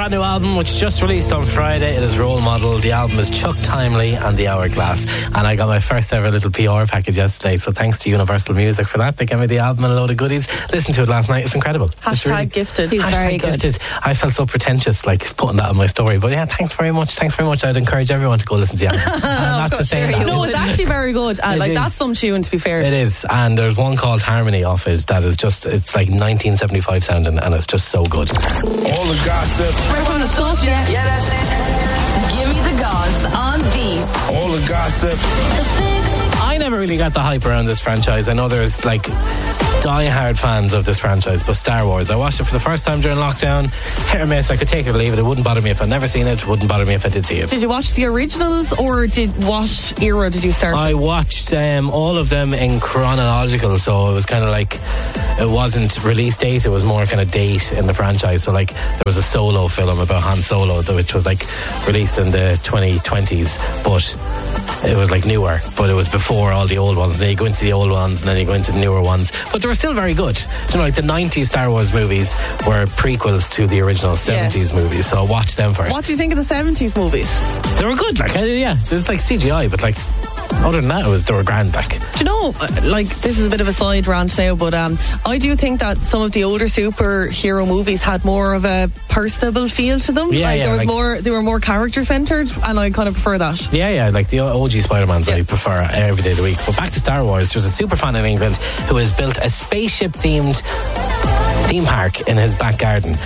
brand new album, which just released on Friday. It is Role Model. The album is Chuck Timely and The Hourglass. And I got my first ever little PR package yesterday, so thanks to Universal Music for that. They gave me the album and a load of goodies. Listen to it last night. It's incredible. Hashtag really gifted. He's very good. Gifted. I felt so pretentious, like putting that on my story. But yeah, thanks very much. I'd encourage everyone to go listen to the album. Not to say that. No, it's actually very good. That's some tune, to be fair. It is. And there's one called Harmony off it that is just, it's like 1975 sounding, and it's just so good. All the gossip. Right from the source, yeah. Yeah, that's it. Give me the goss on beat. All the gossip. The Fix. I never really got the hype around this franchise. I know there's like die-hard fans of this franchise, but Star Wars, I watched it for the first time during lockdown. Hit or miss, I could take it or leave it. It wouldn't bother me if I'd never seen it. It wouldn't bother me if I did see it. Did you watch the originals, or what era did you start? I watched all of them in chronological, so it was kind of like, it wasn't release date, it was more kind of date in the franchise. So like there was a Solo film about Han Solo, which was like released in the 2020s, but it was like newer, but it was before all the old ones. Then you go into the old ones and then you go into the newer ones, but they were still very good. You know, like the 90s Star Wars movies were prequels to the original 70s movies, so I watched them first. What do you think of the 70s movies? They were good, like, yeah, it was like CGI, but like other than that, they were grand. Like, do you know, like, this is a bit of a side rant now, but I do think that some of the older superhero movies had more of a personable feel to them. Yeah, like, yeah, there was like, more, they were more character centered, and I kind of prefer that. Yeah, like the OG Spider-Mans, I prefer every day of the week. But back to Star Wars, there's a super fan in England who has built a spaceship themed theme park in his back garden.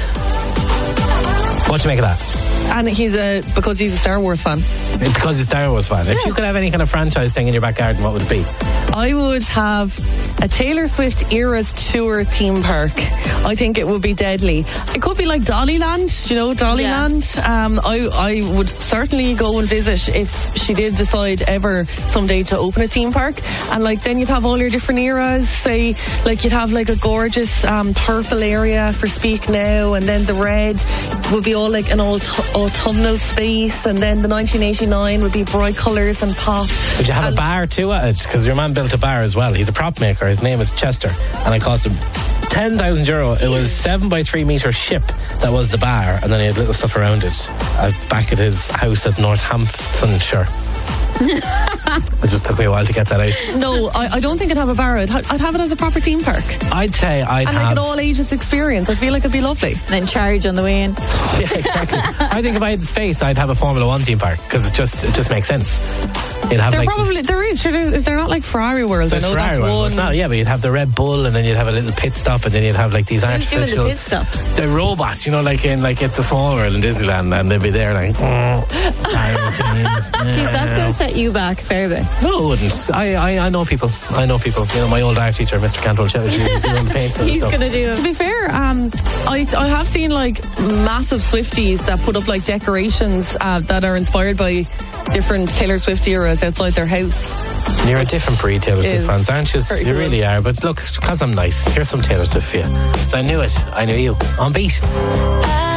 What do you make of that? And because he's a Star Wars fan. Because he's a Star Wars fan. If you could have any kind of franchise thing in your back garden, what would it be? I would have a Taylor Swift Eras Tour theme park. I think it would be deadly. It could be like Dollyland. Do you know Dollyland? Yeah. I would certainly go and visit if she did decide ever someday to open a theme park. And like then you'd have all your different eras. Say like you'd have like a gorgeous purple area for Speak Now, and then the red would be all like an autumnal space, and then the 1989 would be bright colours and pop. Would you have a bar too at it? Because your man built a bar as well. He's a prop maker. His name is Chester, and it cost him €10,000. It was 7x3 metre ship that was the bar, and then he had little stuff around it back at his house at Northamptonshire. It just took me a while to get that out. No, I don't think I'd have a bar. I'd have it as a proper theme park. I'd say I'd and have... like an all ages experience. I feel like it'd be lovely. And then charge on the way in. Yeah, exactly. I think if I had the space, I'd have a Formula 1 theme park, because it just makes sense. You'd have there is. Sure, is there not like Ferrari World? There's I know Ferrari that's World. one. Not, yeah, but you'd have the Red Bull, and then you'd have a little pit stop, and then you'd have like these artificial... Who's doing the pit stops? The robots, you know, like in like It's a Small World in Disneyland, and they'd be there like... Jeez, that's going to set you back fair bit. No, it wouldn't. I know people. You know, my old art teacher, Mr. Cantwell, doing the paints and He's stuff. going to do it. To be fair, I have seen like massive Swifties that put up like decorations that are inspired by different Taylor Swift eras outside their house. You're a different breed, Taylor Swift fans, aren't you? You really are. But look, because I'm nice, here's some Taylor Swift for you. So I knew it. I knew you. On beat.